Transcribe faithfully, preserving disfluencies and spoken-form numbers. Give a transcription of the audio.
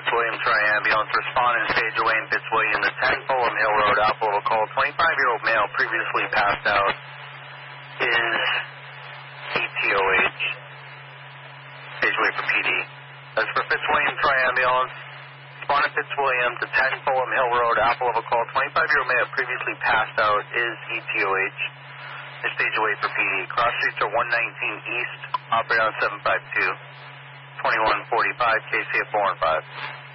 Fitzwilliam, try ambulance, respond in stage away in Fitzwilliam to ten Fulham Hill Road, Apple of a call, twenty-five-year-old male previously passed out, is E T O H, stage away for P D. As for Fitzwilliam, try ambulance, respond in Fitzwilliam to ten Fulham Hill Road, Apple of a call, twenty-five-year-old male previously passed out, is E T O H, stage away for P D. Cross streets are one nineteen East, operator on seven five two. twenty-one forty-five, K C at four and five.